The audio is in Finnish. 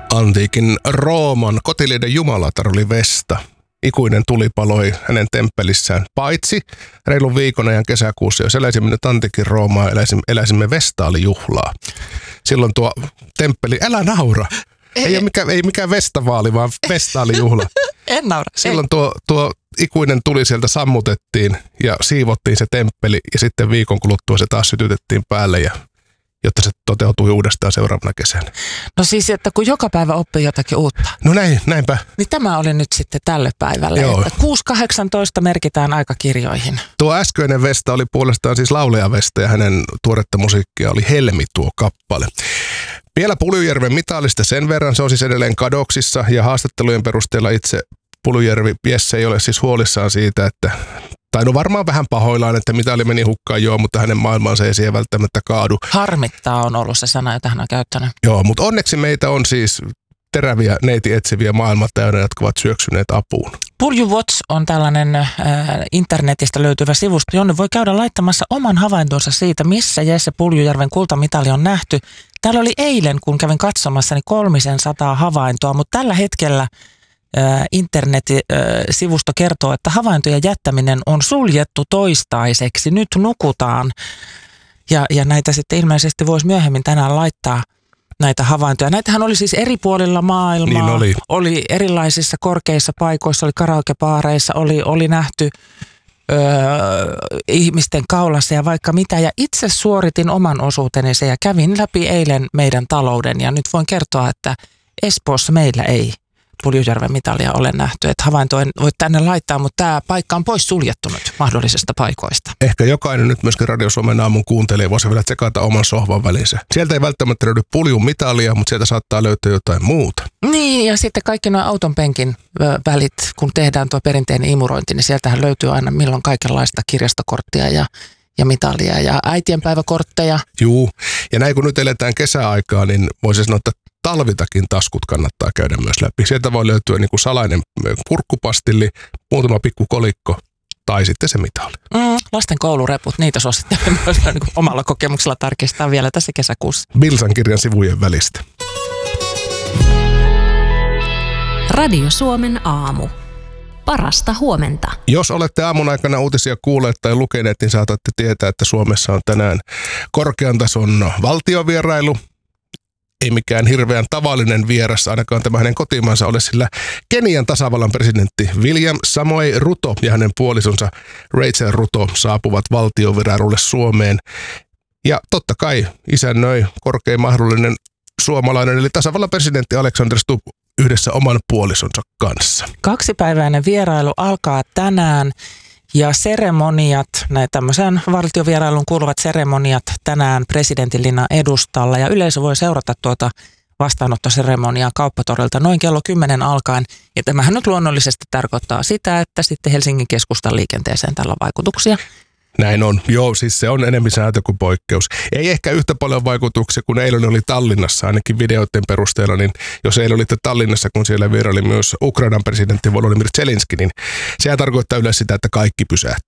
Antiikin Rooman kotilieden jumalatar oli Vesta. Ikuinen tuli paloi hänen temppelissään, paitsi reilun viikon ajan kesäkuussa, jos eläisimme nyt Antiikin Roomaa, eläisimme Vestaalijuhlaa. Silloin tuo temppeli, älä naura, ei mikään Vestavaali, vaan Vestaalijuhla. En naura. Silloin tuo ikuinen tuli sieltä sammutettiin ja siivottiin se temppeli ja sitten viikon kuluttua se taas sytytettiin päälle jotta se toteutui uudestaan seuraavana kesänä. No siis, että kun joka päivä oppii jotakin uutta. No näinpä. Niin tämä oli nyt sitten tälle päivälle. Joo. Että 6.18 merkitään aikakirjoihin. Tuo äskeinen Vesta oli puolestaan siis laulaja Vesta ja hänen tuoretta musiikkia oli Helmi tuo kappale. Vielä Puljujärven mitallista sen verran, se on siis edelleen kadoksissa ja haastattelujen perusteella itse Puljujärvi Jesse ei ole siis huolissaan siitä, että tai no varmaan vähän pahoillaan, että mitali meni hukkaan mutta hänen maailmansa ei siihen välttämättä kaadu. Harmittaa on ollut se sana, jota hän on käyttänyt. Joo, mutta onneksi meitä on siis teräviä neiti etsiviä maailman täynnä, jotka ovat syöksyneet apuun. Pulju Watch on tällainen internetistä löytyvä sivusto, jonne voi käydä laittamassa oman havaintonsa siitä, missä Jesse Puljujärven kultamitali on nähty. Täällä oli eilen, kun kävin katsomassa, niin 300 havaintoa, mutta tällä hetkellä internet-sivusto kertoo, että havaintojen jättäminen on suljettu toistaiseksi. Nyt nukutaan. Ja näitä sitten ilmeisesti voisi myöhemmin tänään laittaa näitä havaintoja. Näitähän oli siis eri puolilla maailmaa. Niin oli erilaisissa korkeissa paikoissa, oli karaokebaareissa, oli nähty ihmisten kaulassa ja vaikka mitä. Ja itse suoritin oman osuuteni ja kävin läpi eilen meidän talouden. Ja nyt voin kertoa, että Espoossa meillä ei Puljujärven mitalia ole nähty. Että havainto en voi tänne laittaa, mutta tämä paikka on pois suljettu nyt mahdollisista paikoista. Ehkä jokainen nyt myöskin Radio Suomen aamun kuuntelija voisi vielä tsekata oman sohvan välinsä. Sieltä ei välttämättä löydy Puljun mitalia, mutta sieltä saattaa löytyä jotain muuta. Niin, ja sitten kaikki nuo auton penkin välit, kun tehdään tuo perinteinen imurointi, niin sieltähän löytyy aina milloin kaikenlaista kirjastokorttia ja mitalia ja äitienpäiväkortteja. Juu, ja näin kun nyt eletään kesäaikaa, niin voisi sanoa, että talvitakin taskut kannattaa käydä myös läpi. Sieltä voi löytyä niin kuin salainen kurkkupastilli, muutama pikku kolikko tai sitten se mitali. Lasten koulureput, niitä suosittelen myös niin kuin omalla kokemuksella tarkistaa vielä tässä kesäkuussa. Bilsan kirjan sivujen välistä. Radio Suomen aamu. Parasta huomenta. Jos olette aamun aikana uutisia kuulleet tai lukeneet, niin saatatte tietää, että Suomessa on tänään korkean tason valtiovierailu. Ei mikään hirveän tavallinen vieras, ainakaan tämä hänen kotimaansa ole, sillä Kenian tasavallan presidentti William Samoei Ruto ja hänen puolisonsa Rachel Ruto saapuvat valtiovierailulle Suomeen. Ja totta kai isännöi korkein mahdollinen suomalainen, eli tasavallan presidentti Alexander Stubb yhdessä oman puolisonsa kanssa. 2-päiväinen vierailu alkaa tänään. Ja seremoniat, näitä tämmöiseen valtiovierailuun kuuluvat seremoniat tänään presidentin linnan edustalla. Ja yleisö voi seurata tuota vastaanottoseremoniaa Kauppatorilta noin kello 10 alkaen. Ja tämähän nyt luonnollisesti tarkoittaa sitä, että sitten Helsingin keskustan liikenteeseen tällä on vaikutuksia. Näin on. Joo, siis se on enemmän sääntö kuin poikkeus. Ei ehkä yhtä paljon vaikutuksia, kun eilen oli Tallinnassa, ainakin videoiden perusteella, niin jos eilen olitte Tallinnassa, kun siellä vieraili myös Ukrainan presidentti Volodymyr Zelenskyi, niin sehän tarkoittaa yleensä sitä, että kaikki pysähtyy.